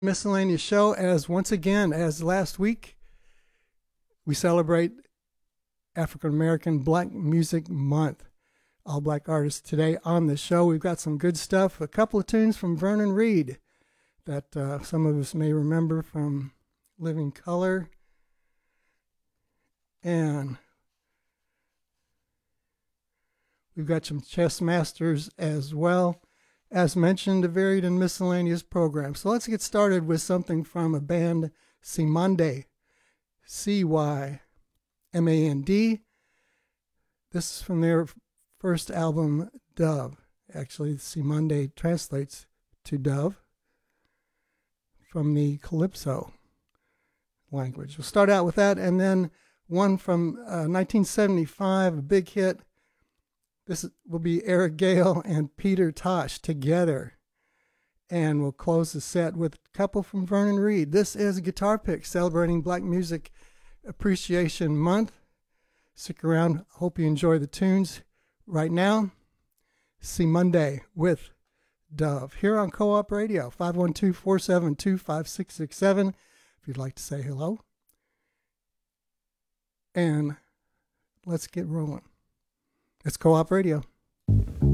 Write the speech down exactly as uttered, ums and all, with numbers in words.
Miscellaneous show, as once again, as last week, we celebrate African American Black Music Month. All black artists today on the show. We've got some good stuff. A couple of tunes from Vernon Reid that uh, some of us may remember from Living Color. And we've got some chess masters as well. As mentioned, a varied and miscellaneous program. So let's get started with something from a band, Cymande, C Y M A N D. This is from their first album, Dove. Actually, Cymande translates to dove from the Calypso language. We'll start out with that, and then one from uh, nineteen seventy-five, a big hit. This will be Eric Gale and Peter Tosh together. And we'll close the set with a couple from Vernon Reid. This is a Guitar Pick celebrating Black Music Appreciation Month. Stick around. Hope you enjoy the tunes. Right now, Cymande with Dove. Here on Co-op Radio, five one two, four seven two, five six six seven. If you'd like to say hello. And let's get rolling. It's Co-op Radio.